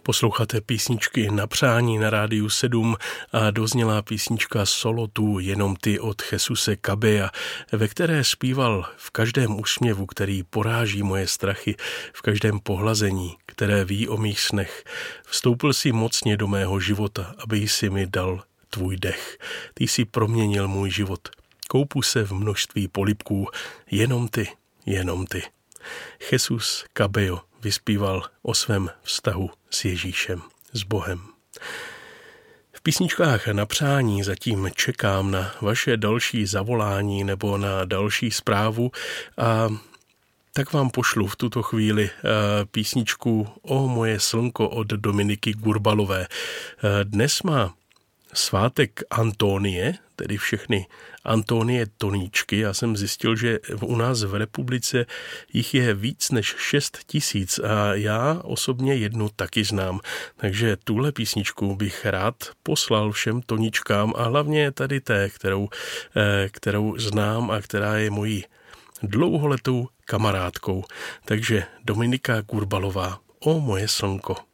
Posloucháte písničky na přání na Rádiu 7 a doznělá písnička Solo tu, jenom ty od Jesuse Cabella, ve které zpíval v každém úsměvu, který poráží moje strachy, v každém pohlazení, které ví o mých snech. Vstoupil si mocně do mého života, aby si mi dal tvůj dech. Ty jsi proměnil můj život. Koupu se v množství polibků, jenom ty, jenom ty. Jesus Cabello vyspíval o svém vztahu s Ježíšem, s Bohem. V písničkách na přání zatím čekám na vaše další zavolání nebo na další zprávu a tak vám pošlu v tuto chvíli písničku O moje slnko od Dominiky Gurbalové. Dnes má svátek Antonie, tedy všechny Antonie Toníčky. Já jsem zjistil, že u nás v republice jich je víc než 6 000 a já osobně jednu taky znám. Takže tuhle písničku bych rád poslal všem Toníčkám a hlavně tady té, kterou znám a která je mojí dlouholetou kamarádkou. Takže Dominika Gurbalová, O moje slnko.